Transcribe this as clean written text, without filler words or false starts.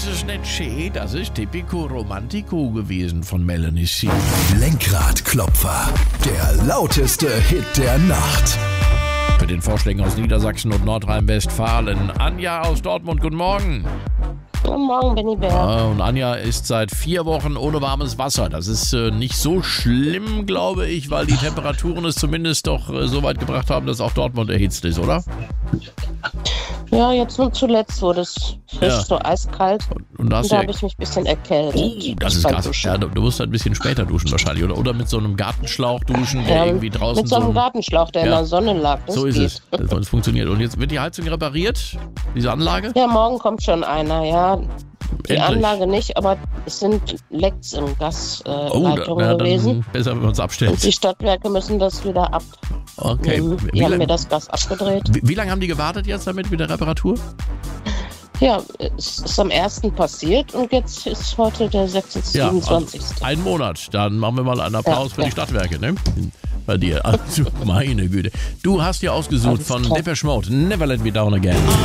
Das ist nicht schön, das ist Typico Romantico gewesen von Melanie C. Lenkradklopfer, der lauteste Hit der Nacht. Mit den Vorschlägen aus Niedersachsen und Nordrhein-Westfalen. Anja aus Dortmund, guten Morgen. Guten Morgen, Benny Bär. Und Anja ist seit 4 Wochen ohne warmes Wasser. Das ist nicht so schlimm, glaube ich, weil die Temperaturen es zumindest doch so weit gebracht haben, dass auch Dortmund erhitzt ist, oder? Ja, jetzt nur zuletzt wurde es frisch, so eiskalt. Und da habe ich mich ein bisschen erkältet. Oh, das ist krass. Ja, du musst ein bisschen später duschen wahrscheinlich, oder mit so einem Gartenschlauch duschen, der irgendwie draußen mit so einem Gartenschlauch, der in der Sonne lag. So ist es. Das funktioniert. Und jetzt wird die Heizung repariert, diese Anlage? Ja, morgen kommt schon einer, ja. Die Endlich. Anlage nicht, aber es sind Lecks in Gasleitungen gewesen. Besser, wenn wir uns abstellen. Und die Stadtwerke müssen das wieder ab. Okay. Die haben mir das Gas abgedreht. Wie lange haben die gewartet jetzt damit mit der Reparatur? Ja, es ist am 1. passiert und jetzt ist heute der 27. Also 1 Monat. Dann machen wir mal einen Applaus für die Stadtwerke, ne? Bei dir. Also, meine Güte. Du hast dir ausgesucht von Depeche Mode, Never Let Me Down Again.